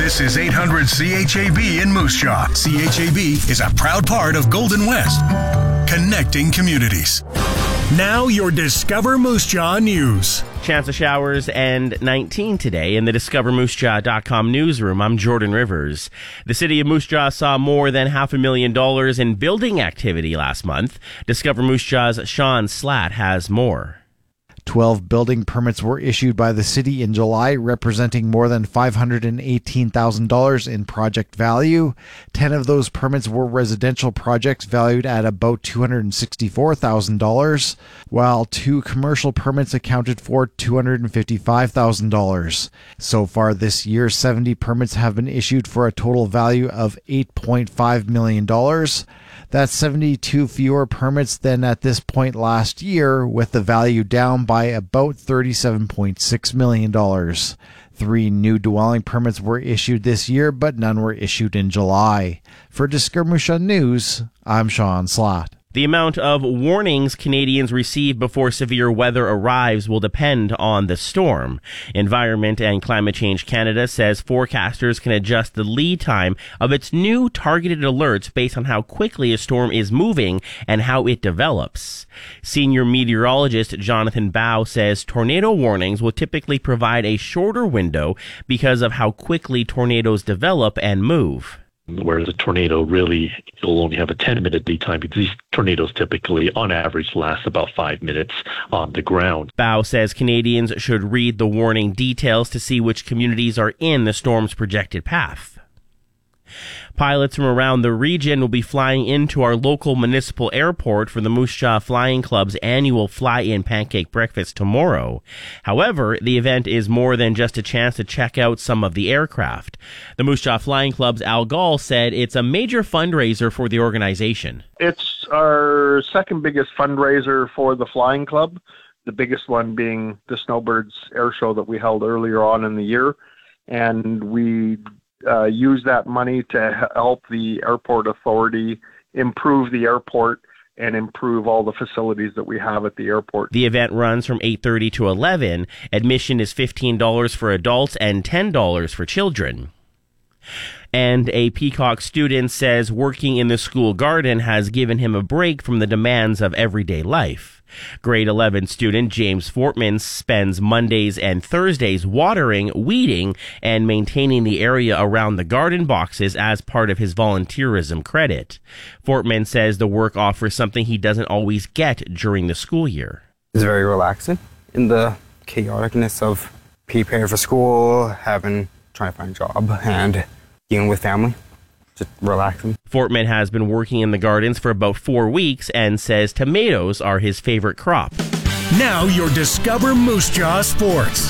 This is 800 CHAB in Moose Jaw. CHAB is a proud part of Golden West, connecting communities. Now your Discover Moose Jaw news. Chance of showers and 19 today in the DiscoverMooseJaw.com newsroom. I'm Jordan Rivers. The city of Moose Jaw saw more than $500,000 in building activity last month. Discover Moose Jaw's Sean Slatt has more. 12 building permits were issued by the city in July, representing more than $518,000 in project value. 10 of those permits were residential projects valued at about $264,000, while 2 commercial permits accounted for $255,000. So far this year, 70 permits have been issued for a total value of $8.5 million. That's 72 fewer permits than at this point last year, with the value down by about $37.6 million. 3 new dwelling permits were issued this year, but none were issued in July. For Discover Moose Jaw News, I'm Sean Slatt. The amount of warnings Canadians receive before severe weather arrives will depend on the storm. Environment and Climate Change Canada says forecasters can adjust the lead time of its new targeted alerts based on how quickly a storm is moving and how it develops. Senior meteorologist Jonathan Bow says tornado warnings will typically provide a shorter window because of how quickly tornadoes develop and move. Whereas a tornado really, you'll only have a 10-minute lead time because these tornadoes typically, on average, last about 5 minutes on the ground. Bow says Canadians should read the warning details to see which communities are in the storm's projected path. Pilots from around the region will be flying into our local municipal airport for the Moose Jaw Flying Club's annual Fly-In Pancake Breakfast tomorrow. However, the event is more than just a chance to check out some of the aircraft. The Moose Jaw Flying Club's Al Gall said it's a major fundraiser for the organization. It's our second biggest fundraiser for the Flying Club, the biggest one being the Snowbirds Air Show that we held earlier on in the year. And we use that money to help the airport authority improve the airport and improve all the facilities that we have at the airport. The event runs from 8:30 to 11. Admission is $15 for adults and $10 for children. And a Peacock student says working in the school garden has given him a break from the demands of everyday life. Grade 11 student James Fortman spends Mondays and Thursdays watering, weeding, and maintaining the area around the garden boxes as part of his volunteerism credit. Fortman says the work offers something he doesn't always get during the school year. It's very relaxing in the chaoticness of preparing for school, trying to find a job, and dealing with family. Just relaxing. Fortman has been working in the gardens for about 4 weeks and says tomatoes are his favorite crop. Now your Discover Moose Jaw Sports.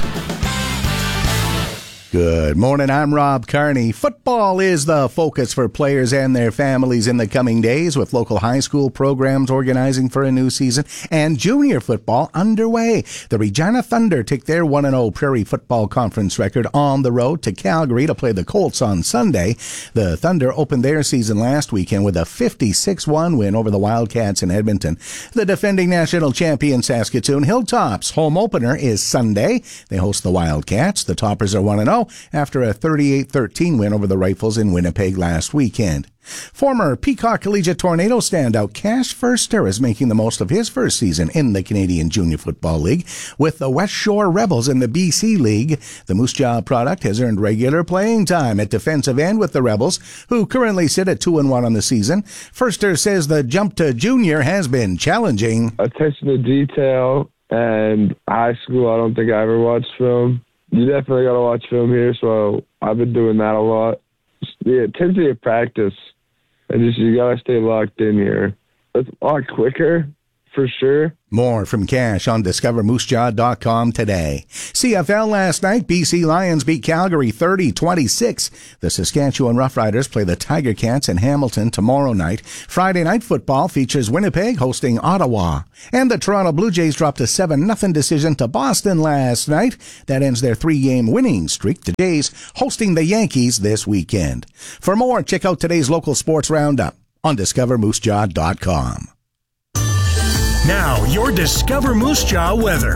Good morning, I'm Rob Carney. Football is the focus for players and their families in the coming days, with local high school programs organizing for a new season and junior football underway. The Regina Thunder take their 1-0 Prairie Football Conference record on the road to Calgary to play the Colts on Sunday. The Thunder opened their season last weekend with a 56-1 win over the Wildcats in Edmonton. The defending national champion Saskatoon Hilltops home opener is Sunday. They host the Wildcats. The Toppers are 1-0. After a 38-13 win over the Rifles in Winnipeg last weekend. Former Peacock Collegiate Tornado standout Cash Furster is making the most of his first season in the Canadian Junior Football League. With the West Shore Rebels in the BC League, the Moose Jaw product has earned regular playing time at defensive end with the Rebels, who currently sit at 2-1 on the season. Furster says the jump to junior has been challenging. Attention to detail, and high school, I don't think I ever watched film. You definitely got to watch film here, so I've been doing that a lot. The intensity of practice, and you got to stay locked in here. It's a lot quicker, for sure. More from Cash on DiscoverMooseJaw.com today. CFL last night, BC Lions beat Calgary 30-26. The Saskatchewan Roughriders play the Tiger Cats in Hamilton tomorrow night. Friday night football features Winnipeg hosting Ottawa. And the Toronto Blue Jays dropped a 7-0 decision to Boston last night. That ends their 3-game winning streak. The Jays hosting the Yankees this weekend. For more, check out today's local sports roundup on DiscoverMooseJaw.com. Now, your Discover Moose Jaw weather.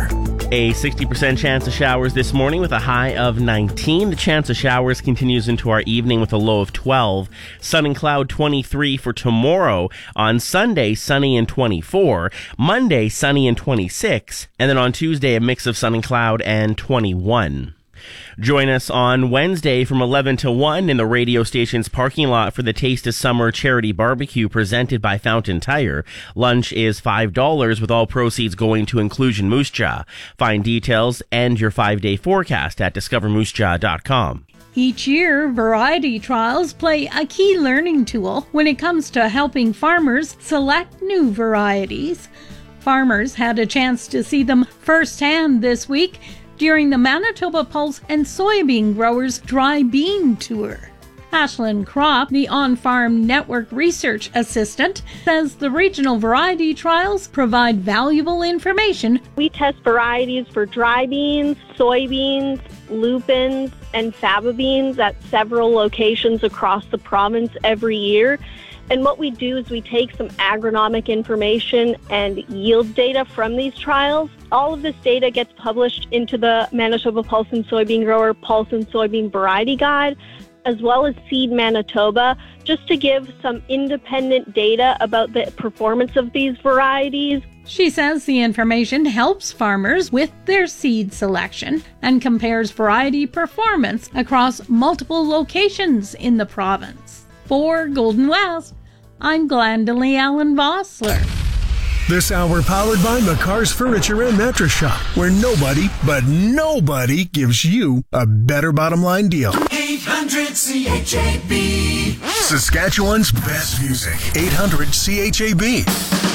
A 60% chance of showers this morning with a high of 19. The chance of showers continues into our evening with a low of 12. Sun and cloud 23 for tomorrow. On Sunday, sunny and 24. Monday, sunny and 26. And then on Tuesday, a mix of sun and cloud and 21. Join us on Wednesday from 11 to 1 in the radio station's parking lot for the Taste of Summer charity barbecue presented by Fountain Tire. Lunch is $5 with all proceeds going to Inclusion Moose Jaw. Find details and your 5-day forecast at discovermoosejaw.com. Each year, variety trials play a key learning tool when it comes to helping farmers select new varieties. Farmers had a chance to see them firsthand this week during the Manitoba Pulse and Soybean Growers Dry Bean Tour. Ashlyn Kropp, the On-Farm Network Research Assistant, says the regional variety trials provide valuable information. We test varieties for dry beans, soybeans, lupins, and faba beans at several locations across the province every year. And what we do is we take some agronomic information and yield data from these trials. All of this data gets published into the Manitoba Pulse and Soybean Grower Pulse and Soybean Variety Guide, as well as Seed Manitoba, just to give some independent data about the performance of these varieties. She says the information helps farmers with their seed selection and compares variety performance across multiple locations in the province. For Golden West, I'm Glendalee Allen Vossler. This hour powered by McCar's Furniture and Mattress Shop, where nobody, but nobody gives you a better bottom line deal. 800 CHAB. Saskatchewan's best music. 800 CHAB.